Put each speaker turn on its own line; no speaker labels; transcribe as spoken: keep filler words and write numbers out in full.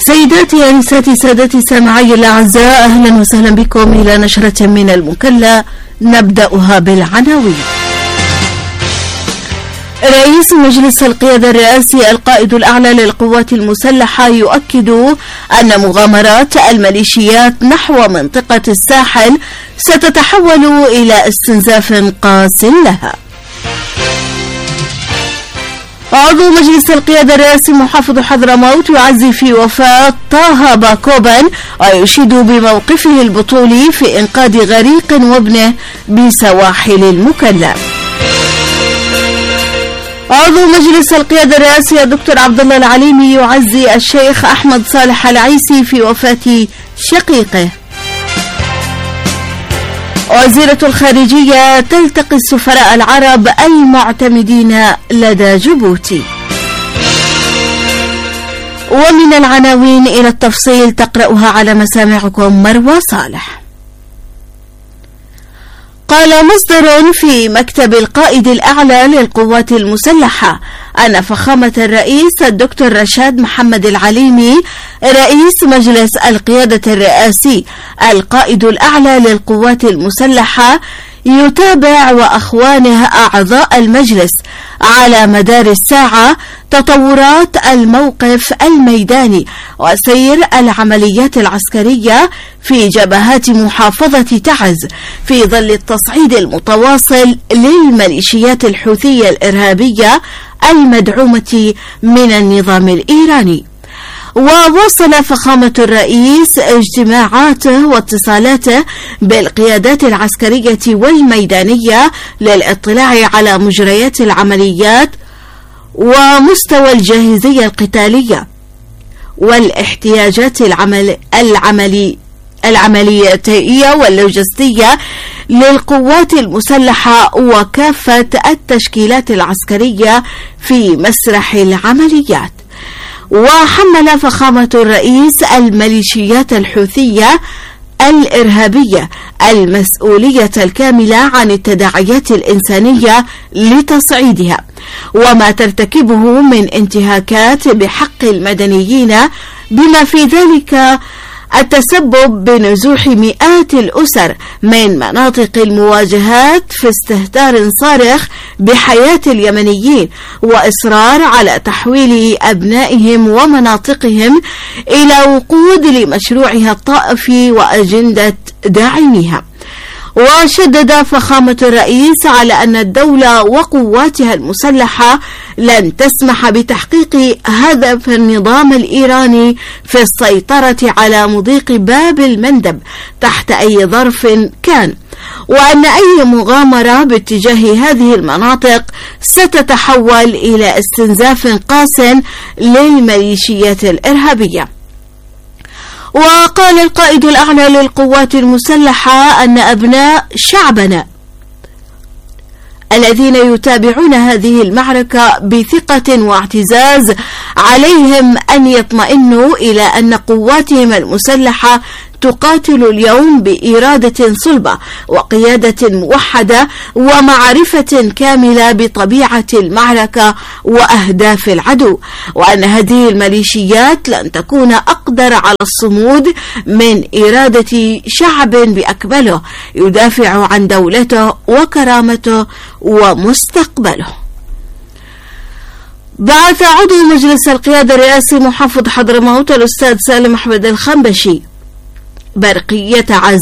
سيداتي أنساتي سادتي سامعي الأعزاء، أهلا وسهلا بكم إلى نشرة من المكلا نبدأها بالعناوين. رئيس مجلس القيادة الرئاسي القائد الأعلى للقوات المسلحة يؤكد أن مغامرات الميليشيات نحو منطقة الساحل ستتحول إلى استنزاف قاس لها. عضو مجلس القيادة الرئاسي محافظ حضرموت يعزي في وفاة طه باكوبان ويشيد بموقفه البطولي في إنقاذ غريق وابنه بسواحل المكلا. عضو مجلس القيادة الرئاسي الدكتور عبد الله العليمي يعزي الشيخ أحمد صالح العيسي في وفاة شقيقه. وزيرة الخارجية تلتقي السفراء العرب المعتمدين لدى جيبوتي. ومن العناوين إلى التفصيل تقرأها على مسامعكم مروى صالح. قال مصدر في مكتب القائد الأعلى للقوات المسلحة أن فخامة الرئيس الدكتور رشاد محمد العليمي رئيس مجلس القيادة الرئاسي القائد الأعلى للقوات المسلحة يتابع وأخوانه أعضاء المجلس على مدار الساعة تطورات الموقف الميداني وسير العمليات العسكرية في جبهات محافظة تعز في ظل التصعيد المتواصل للميليشيات الحوثية الإرهابية المدعومة من النظام الإيراني. وواصل فخامة الرئيس اجتماعاته واتصالاته بالقيادات العسكرية والميدانية للاطلاع على مجريات العمليات ومستوى الجاهزية القتالية والاحتياجات العمل العملي العملياتية واللوجستية للقوات المسلحة وكافة التشكيلات العسكرية في مسرح العمليات. وحمل فخامة الرئيس الميليشيات الحوثية الإرهابية المسؤولية الكاملة عن التداعيات الإنسانية لتصعيدها وما ترتكبه من انتهاكات بحق المدنيين، بما في ذلك التسبب بنزوح مئات الأسر من مناطق المواجهات في استهتار صارخ بحياة اليمنيين وإصرار على تحويل أبنائهم ومناطقهم إلى وقود لمشروعها الطائفي وأجندة داعميها. وشدد فخامة الرئيس على أن الدولة وقواتها المسلحة لن تسمح بتحقيق هدف النظام الإيراني في السيطرة على مضيق باب المندب تحت أي ظرف كان، وأن أي مغامرة باتجاه هذه المناطق ستتحول إلى استنزاف قاس للميليشيات الإرهابية. وقال القائد الأعلى للقوات المسلحة أن أبناء شعبنا الذين يتابعون هذه المعركة بثقة واعتزاز عليهم أن يطمئنوا إلى أن قواتهم المسلحة تقاتل اليوم بإرادة صلبة وقيادة موحدة ومعرفة كاملة بطبيعة المعركة وأهداف العدو، وأن هذه الميليشيات لن تكون أقدر على الصمود من إرادة شعب بأكمله يدافع عن دولته وكرامته ومستقبله. بعث عضو مجلس القيادة الرئاسي محافظ حضرموت الأستاذ سالم أحمد الخنبشي برقية عزاء